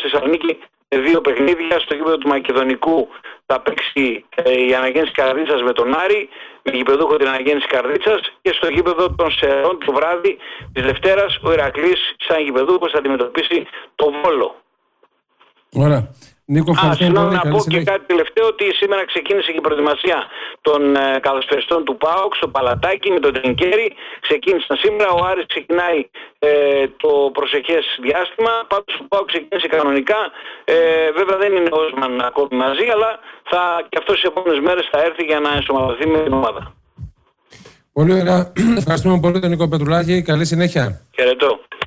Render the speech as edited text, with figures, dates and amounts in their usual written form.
στη Θεσσαλονίκη 2 παιχνίδια. Στο γήπεδο του Μακεδονικού θα παίξει η Αναγέννηση Καρδίτσας με τον Άρη, με γηπεδούχο την Αναγέννηση Καρδίτσας, και στο γήπεδο των Σερών το βράδυ της Δευτέρας ο Ηρακλής σαν γηπεδούχος θα αντιμετωπίσει το Βόλο. Ωραία. Νίκο, συγγνώμη να πω και κάτι τελευταίο, ότι σήμερα ξεκίνησε και η προετοιμασία των καλοσφαιριστών του ΠΑΟΚ στο Παλατάκι με τον Τρινκέρι. Ξεκίνησαν σήμερα, ο Άρης ξεκινάει το προσεχές διάστημα. Πάντως ο ΠΑΟΚ ξεκίνησε κανονικά. Βέβαια δεν είναι ο Όσμαν ακόμη μαζί, αλλά και αυτός τις επόμενες μέρες θα έρθει για να ενσωματωθεί με την ομάδα. Πολύ ωραία. Ευχαριστούμε πολύ τον Νίκο Πετρουλάκη. Καλή συνέχεια. Χαιρετώ.